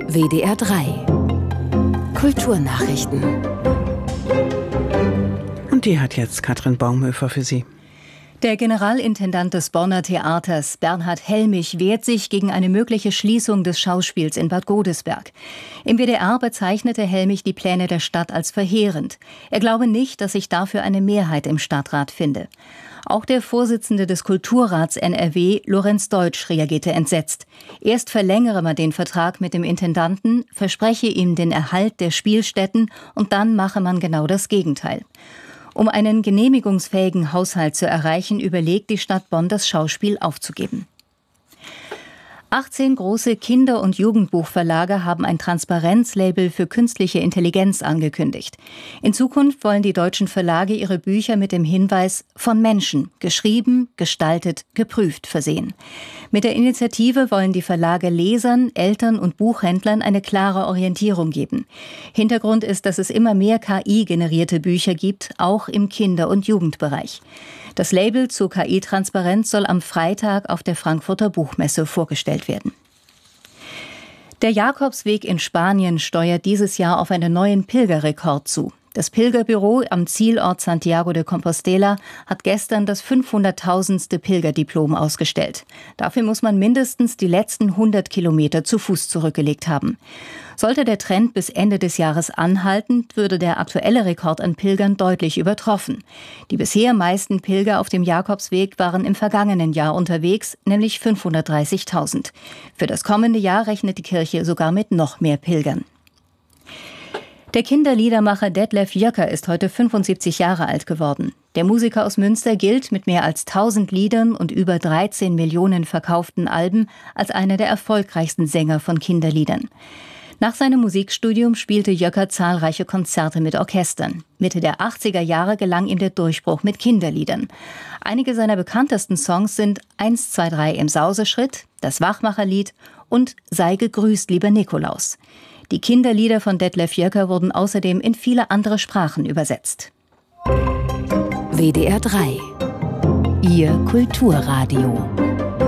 WDR 3 Kulturnachrichten. Und die hat jetzt Katrin Baumhöfer für Sie. Der Generalintendant des Bonner Theaters, Bernhard Helmich, wehrt sich gegen eine mögliche Schließung des Schauspiels in Bad Godesberg. Im WDR bezeichnete Helmich die Pläne der Stadt als verheerend. Er glaube nicht, dass sich dafür eine Mehrheit im Stadtrat finde. Auch der Vorsitzende des Kulturrats NRW, Lorenz Deutsch, reagierte entsetzt. Erst verlängere man den Vertrag mit dem Intendanten, verspreche ihm den Erhalt der Spielstätten und dann mache man genau das Gegenteil. Um einen genehmigungsfähigen Haushalt zu erreichen, überlegt die Stadt Bonn, das Schauspiel aufzugeben. 18 große Kinder- und Jugendbuchverlage haben ein Transparenzlabel für künstliche Intelligenz angekündigt. In Zukunft wollen die deutschen Verlage ihre Bücher mit dem Hinweis „von Menschen, geschrieben, gestaltet, geprüft" versehen. Mit der Initiative wollen die Verlage Lesern, Eltern und Buchhändlern eine klare Orientierung geben. Hintergrund ist, dass es immer mehr KI-generierte Bücher gibt, auch im Kinder- und Jugendbereich. Das Label zu KI-Transparenz soll am Freitag auf der Frankfurter Buchmesse vorgestellt werden. Der Jakobsweg in Spanien steuert dieses Jahr auf einen neuen Pilgerrekord zu. Das Pilgerbüro am Zielort Santiago de Compostela hat gestern das 500.000. Pilgerdiplom ausgestellt. Dafür muss man mindestens die letzten 100 Kilometer zu Fuß zurückgelegt haben. Sollte der Trend bis Ende des Jahres anhalten, würde der aktuelle Rekord an Pilgern deutlich übertroffen. Die bisher meisten Pilger auf dem Jakobsweg waren im vergangenen Jahr unterwegs, nämlich 530.000. Für das kommende Jahr rechnet die Kirche sogar mit noch mehr Pilgern. Der Kinderliedermacher Detlef Jöcker ist heute 75 Jahre alt geworden. Der Musiker aus Münster gilt mit mehr als 1000 Liedern und über 13 Millionen verkauften Alben als einer der erfolgreichsten Sänger von Kinderliedern. Nach seinem Musikstudium spielte Jöcker zahlreiche Konzerte mit Orchestern. Mitte der 80er Jahre gelang ihm der Durchbruch mit Kinderliedern. Einige seiner bekanntesten Songs sind 1, 2, 3 im Sauseschritt, das Wachmacherlied und Sei gegrüßt, lieber Nikolaus. Die Kinderlieder von Detlef Jöcker wurden außerdem in viele andere Sprachen übersetzt. WDR 3 Ihr Kulturradio.